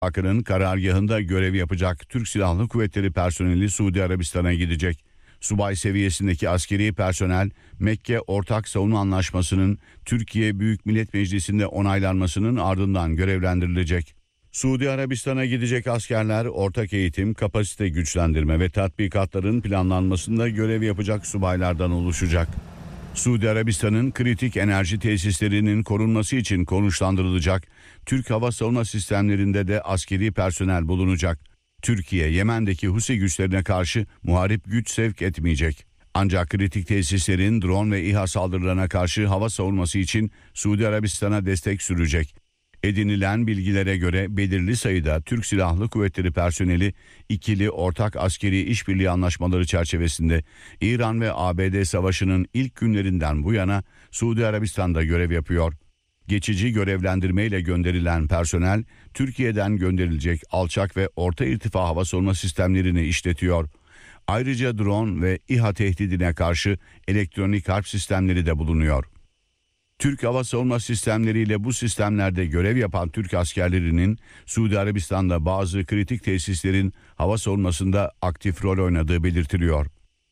Akın'ın karargahında görev yapacak Türk Silahlı Kuvvetleri personeli Suudi Arabistan'a gidecek. Subay seviyesindeki askeri personel Mekke Ortak Savunma Anlaşması'nın Türkiye Büyük Millet Meclisi'nde onaylanmasının ardından görevlendirilecek. Suudi Arabistan'a gidecek askerler ortak eğitim, kapasite güçlendirme ve tatbikatların planlanmasında görev yapacak subaylardan oluşacak. Suudi Arabistan'ın kritik enerji tesislerinin korunması için konuşlandırılacak Türk hava savunma sistemlerinde de askeri personel bulunacak. Türkiye, Yemen'deki Husi güçlerine karşı muharip güç sevk etmeyecek. Ancak kritik tesislerin drone ve İHA saldırılarına karşı hava savunması için Suudi Arabistan'a destek sürecek. Edinilen bilgilere göre belirli sayıda Türk Silahlı Kuvvetleri personeli ikili ortak askeri işbirliği anlaşmaları çerçevesinde İran ve ABD savaşının ilk günlerinden bu yana Suudi Arabistan'da görev yapıyor. Geçici görevlendirmeyle gönderilen personel Türkiye'den gönderilecek alçak ve orta irtifa hava savunma sistemlerini işletiyor. Ayrıca drone ve İHA tehdidine karşı elektronik harp sistemleri de bulunuyor. Türk hava savunma sistemleriyle bu sistemlerde görev yapan Türk askerlerinin Suudi Arabistan'da bazı kritik tesislerin hava savunmasında aktif rol oynadığı belirtiliyor.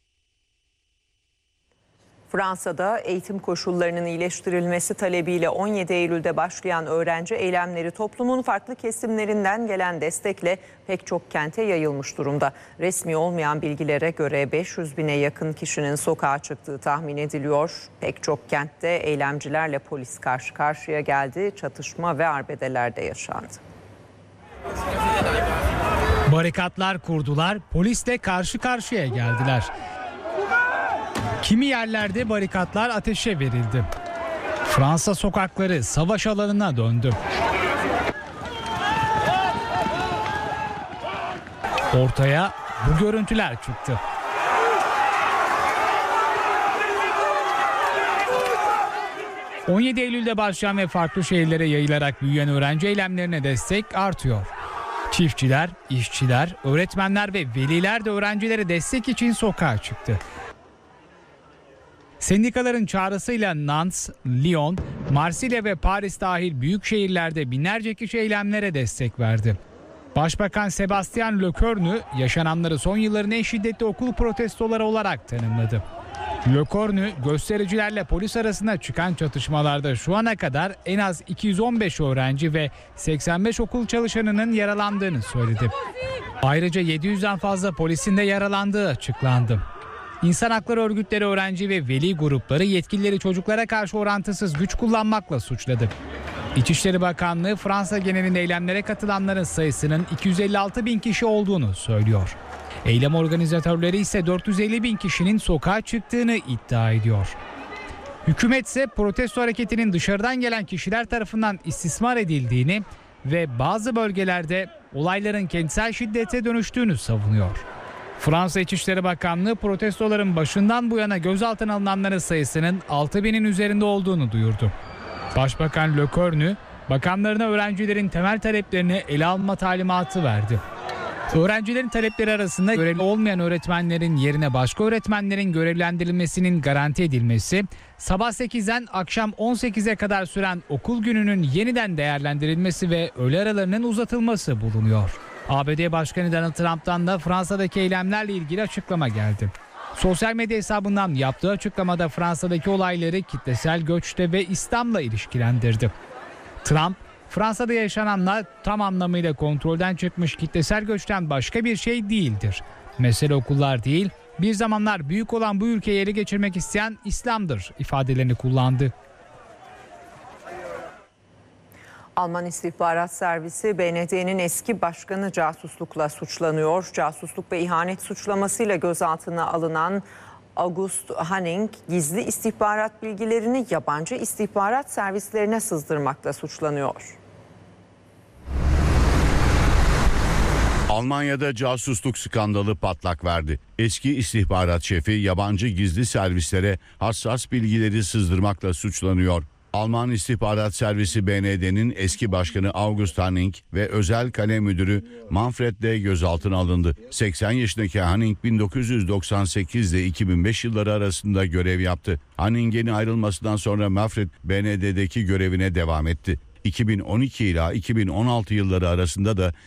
Fransa'da eğitim koşullarının iyileştirilmesi talebiyle 17 Eylül'de başlayan öğrenci eylemleri toplumun farklı kesimlerinden gelen destekle pek çok kente yayılmış durumda. Resmi olmayan bilgilere göre 500 bine yakın kişinin sokağa çıktığı tahmin ediliyor. Pek çok kentte eylemcilerle polis karşı karşıya geldi. Çatışma ve arbedeler de yaşandı. Barikatlar kurdular, polisle karşı karşıya geldiler. Kimi yerlerde barikatlar ateşe verildi. Fransa sokakları savaş alanına döndü. Ortaya bu görüntüler çıktı. ...17 Eylül'de başlayan ve farklı şehirlere yayılarak büyüyen öğrenci eylemlerine destek artıyor. Çiftçiler, işçiler, öğretmenler ve veliler de öğrencilere destek için sokağa çıktı. Sendikaların çağrısıyla Nantes, Lyon, Marsilya ve Paris dahil büyük şehirlerde binlerce kişi eylemlere destek verdi. Başbakan Sébastien Lecornu yaşananları son yılların en şiddetli okul protestoları olarak tanımladı. Lecornu göstericilerle polis arasında çıkan çatışmalarda şu ana kadar en az 215 öğrenci ve 85 okul çalışanının yaralandığını söyledi. Ayrıca 700'den fazla polisin de yaralandığı açıklandı. İnsan hakları örgütleri öğrenci ve veli grupları yetkilileri çocuklara karşı orantısız güç kullanmakla suçladı. İçişleri Bakanlığı Fransa genelinde eylemlere katılanların sayısının 256 bin kişi olduğunu söylüyor. Eylem organizatörleri ise 450 bin kişinin sokağa çıktığını iddia ediyor. Hükümet ise protesto hareketinin dışarıdan gelen kişiler tarafından istismar edildiğini ve bazı bölgelerde olayların kentsel şiddete dönüştüğünü savunuyor. Fransa İçişleri Bakanlığı protestoların başından bu yana gözaltına alınanların sayısının 6 binin üzerinde olduğunu duyurdu. Başbakan Lecornu, bakanlarına öğrencilerin temel taleplerini ele alma talimatı verdi. Öğrencilerin talepleri arasında görevli olmayan öğretmenlerin yerine başka öğretmenlerin görevlendirilmesinin garanti edilmesi, sabah 8'den akşam 18'e kadar süren okul gününün yeniden değerlendirilmesi ve öğle aralarının uzatılması bulunuyor. ABD Başkanı Donald Trump'tan da Fransa'daki eylemlerle ilgili açıklama geldi. Sosyal medya hesabından yaptığı açıklamada Fransa'daki olayları kitlesel göçte ve İslam'la ilişkilendirdi. Trump, Fransa'da yaşananlar tam anlamıyla kontrolden çıkmış kitlesel göçten başka bir şey değildir. Mesele okullar değil, bir zamanlar büyük olan bu ülkeyi ele geçirmek isteyen İslam'dır ifadelerini kullandı. Alman İstihbarat Servisi BND'nin eski başkanı casuslukla suçlanıyor. Casusluk ve ihanet suçlamasıyla gözaltına alınan August Hanning gizli istihbarat bilgilerini yabancı istihbarat servislerine sızdırmakla suçlanıyor. Almanya'da casusluk skandalı patlak verdi. Eski istihbarat şefi yabancı gizli servislere hassas bilgileri sızdırmakla suçlanıyor. Alman İstihbarat Servisi BND'nin eski başkanı August Hanning ve özel kalem müdürü Manfred de gözaltına alındı. 80 yaşındaki Hanning 1998 ile 2005 yılları arasında görev yaptı. Hanning'in ayrılmasından sonra Manfred BND'deki görevine devam etti. 2012 ila 2016 yılları arasında da